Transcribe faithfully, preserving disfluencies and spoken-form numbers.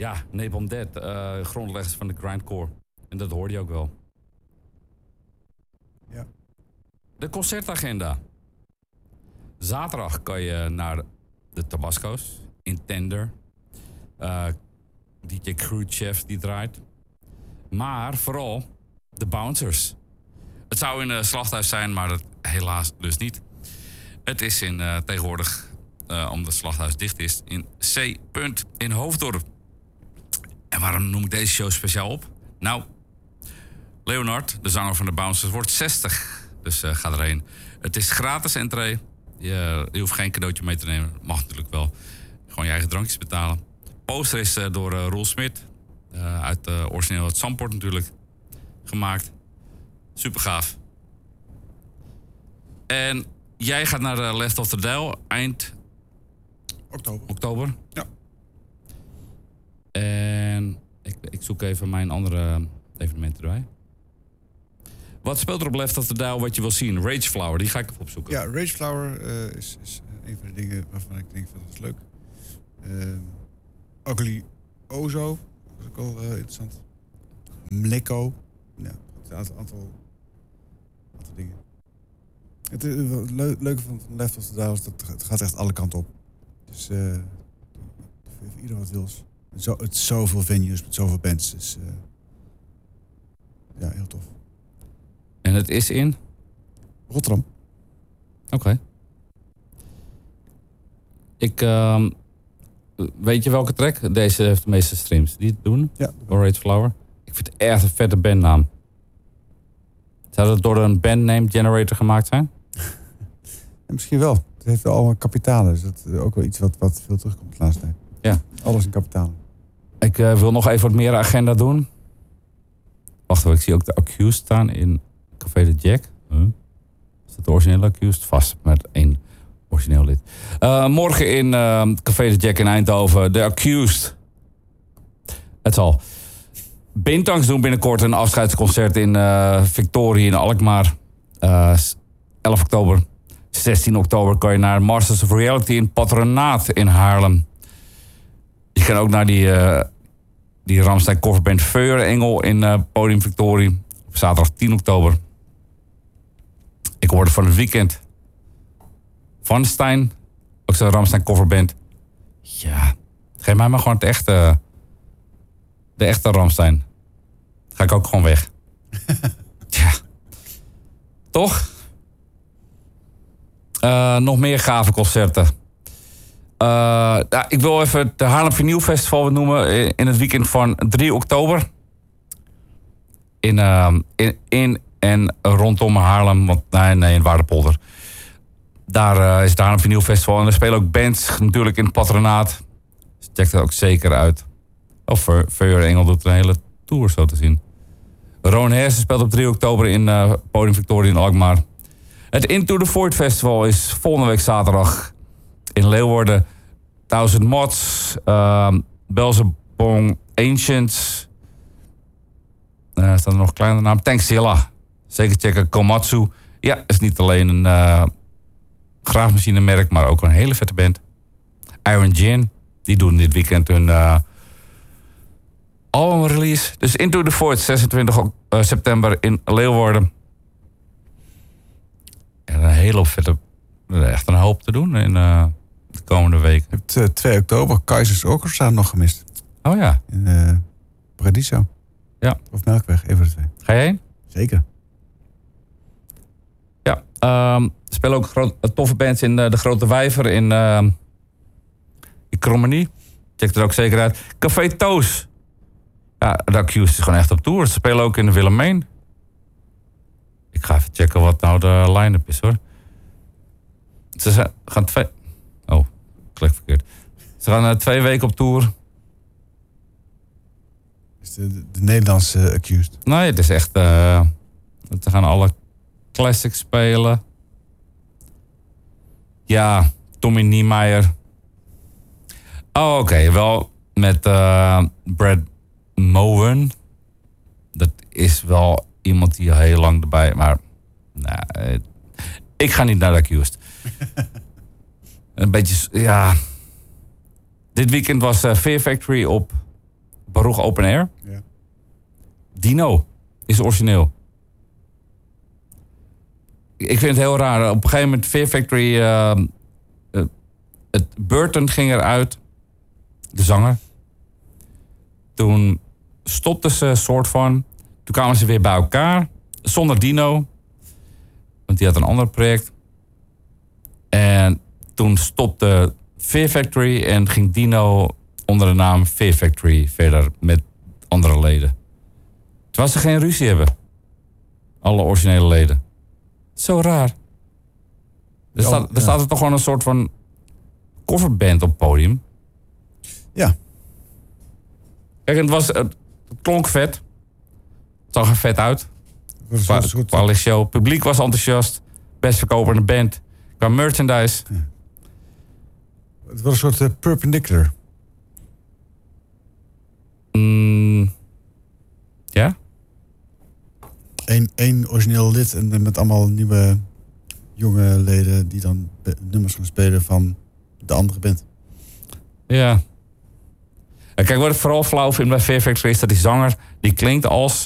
Ja, Napalm Death, uh, grondleggers van de grindcore. En dat hoorde je ook wel. Ja. De concertagenda. Zaterdag kan je naar de Tabasco's in Tender. Uh, D J Khrushchev die draait. Maar vooral de Bouncers. Het zou in een slachthuis zijn, maar dat helaas dus niet. Het is in uh, tegenwoordig, uh, omdat het slachthuis dicht is, in C. in Hoofddorp. En waarom noem ik deze show speciaal op? Nou, Leonard, de zanger van de Bouncers, wordt zestig. Dus uh, ga erheen. Het is gratis entree. Je, je hoeft geen cadeautje mee te nemen. Mag natuurlijk wel. Gewoon je eigen drankjes betalen. Poster is uh, door uh, Roel Smit. Uh, uit uh, origineel het Zandpoort natuurlijk. Gemaakt. Super gaaf. En jij gaat naar de Left of the Dial eind Oktober. oktober. Ja. En ik, ik zoek even mijn andere evenementen erbij. Wat speelt er op Left of the Dial wat je wil zien? Rage Flower, die ga ik even opzoeken. Ja, Rage Flower uh, is, is een van de dingen waarvan ik denk van dat is leuk. Uh, Ugly Ozo, dat is ook al uh, interessant. Mleko. Ja, een aantal, aantal, aantal dingen. Het, het le- leuke van, van Left of the Dial is dat het gaat echt alle kanten op. Dus uh, voor ieder wat wils. Zo, het zoveel venues met zoveel bands. Dus, uh, ja, heel tof. En het is in? Rotterdam. Oké. Okay. Ik, uh, weet je welke track? Deze heeft de meeste streams. Die het doen? Ja. Rage Flower. Ik vind het echt een vette bandnaam. Zou dat door een bandname generator gemaakt zijn? Ja, misschien wel. Het heeft wel allemaal kapitalen. Dus dat is ook wel iets wat, wat veel terugkomt de laatste tijd. Ja. Alles in kapitalen. Ik uh, wil nog even wat meer agenda doen. Wacht even, ik zie ook de Accused staan in Café de Jack. Huh? Is dat de originele Accused? Vast, met één origineel lid. Uh, morgen in uh, Café de Jack in Eindhoven. De Accused. Het zal. Bintangs doen binnenkort een afscheidsconcert in uh, Victoria in Alkmaar. Uh, elf oktober. zestien oktober kan je naar Masters of Reality in Patronaat in Haarlem. Je kan ook naar die, uh, die Rammstein coverband Feur Engel in uh, Podium Victoria. Op zaterdag tien oktober. Ik hoorde van het weekend. Van Stein. Ook zo'n Rammstein coverband. Ja. Geef mij maar gewoon het echte... De echte Rammstein. Ga ik ook gewoon weg. Ja. Toch? Uh, nog meer gave concerten. Uh, nou, ik wil even het Haarlem Vinyl Festival noemen. In het weekend van drie oktober. In, uh, in, in en rondom Haarlem. Want nee, nee, in Waardepolder. Daar uh, is het Haarlem Vinyl Festival. En er spelen ook bands natuurlijk in het patronaat. Dus check dat ook zeker uit. Of Feur Engel doet een hele tour zo te zien. Rowan Hersen speelt op drie oktober in uh, Podium Victoria in Alkmaar. Het Into the Void Festival is volgende week zaterdag in Leeuwarden. Thousand Mods, uh, Belzebong, Ancients. Uh, staat er nog een kleine naam. Tankzilla. Zeker checken. Komatsu. Ja, is niet alleen een uh, graafmachinemerk, maar ook een hele vette band. Iron Gin. Die doen dit weekend hun... Uh, album release. Dus Into the Void, zesentwintig september in Leeuwarden. En een hele hoop vette... Echt een hoop te doen in uh, de komende week. Je hebt uh, twee oktober Keizers Orchestra nog gemist. Oh ja. In uh, Paradiso. Ja. Of Melkweg, even de twee. Ga je heen? Zeker. Ja. Um, er spelen ook groot, toffe bands in uh, de Grote Wijver in, uh, in Krommenie. Check er ook zeker uit. Café Toos. Ja, de Accused is gewoon echt op tour. Ze spelen ook in de Willemijn. Ik ga even checken wat nou de line-up is, hoor. Ze zijn, gaan twee... Oh, klik verkeerd. Ze gaan uh, twee weken op tour. Is de, de, de Nederlandse Accused? Nee, het is echt... Uh, ze gaan alle classics spelen. Ja, Tommy Niemeyer. Oh, oké. Okay. Wel met uh, Brad Mowen. Dat is wel iemand die heel lang erbij... Maar nou, ik ga niet naar de Accused. Een beetje... Ja... Dit weekend was uh, Fear Factory op Baruch Open Air. Ja. Dino is origineel. Ik vind het heel raar. Op een gegeven moment Fear Factory... Uh, uh, het Burton ging eruit. De zanger. Toen stopten ze soort van. Toen kwamen ze weer bij elkaar. Zonder Dino. Want die had een ander project. En toen stopte Fear Factory en ging Dino onder de naam Fear Factory verder met andere leden. Terwijl ze geen ruzie hebben. Alle originele leden. Zo raar. Er, Ja, staat, er ja. staat er toch gewoon een soort van coverband op het podium. Ja. Kijk, het, was, het klonk vet. Het zag er vet uit. Dat is Qua, een soort- qua show. Het publiek was enthousiast. Best verkopende band. Qua merchandise. Het was een soort uh, perpendicular. Mm, ja? Eén één origineel lid en dan met allemaal nieuwe jonge leden die dan be- nummers gaan spelen van de andere band. Ja. En kijk, wat ik vooral flauw vind bij Fear Factory is dat die zanger, die klinkt als